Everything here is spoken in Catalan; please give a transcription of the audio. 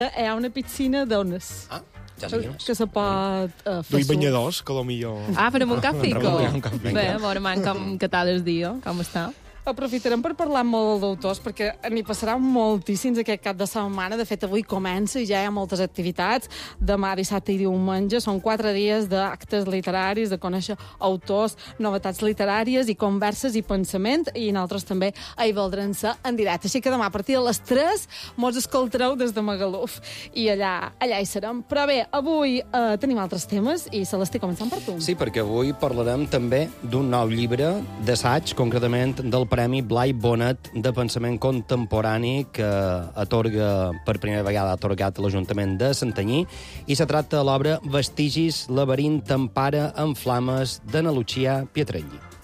hi ha una piscina d'ones. Ja seguim. Que se pot fer Duim banyadors, que millor... farem un cafeco. Un cafeco. Bé, veurem què tal el dia, com està. Aprofitarem per parlar molt d'autors, perquè n'hi passarà moltíssims aquest cap de setmana. De fet, avui comença i ja hi ha moltes activitats. Demà, dissabte i diumenge són 4 dies d'actes literaris, de conèixer autors, novetats literàries i converses i pensament, i nosaltres també hi voldrem ser en directe. Així que demà, a partir de les 3, mos escoltareu des de Magaluf, i allà hi serem. Però bé, avui tenim altres temes, i Celestí, començant per tu. Sí, perquè avui parlarem també d'un nou llibre d'assaig, concretament del Premi Blai Bonet de Pensament Contemporani, que per primera vegada ha atorgat l'Ajuntament de Santanyí, i se tracta de l'obra Vestigis, laberint empara en flames, d'Ana Lucia Pietrelli.